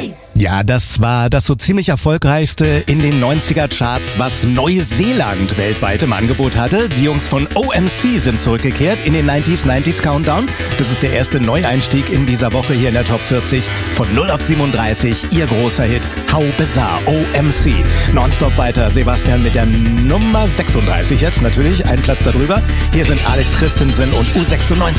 Ja, das war das so ziemlich erfolgreichste in den 90er-Charts, was Neuseeland weltweit im Angebot hatte. Die Jungs von OMC sind zurückgekehrt in den 90s Countdown. Das ist der erste Neueinstieg in dieser Woche hier in der Top 40. Von 0 auf 37, ihr großer Hit, How Bizarre, OMC. Nonstop weiter, Sebastian mit der Nummer 36 jetzt, natürlich, einen Platz darüber. Hier sind Alex Christensen und U96.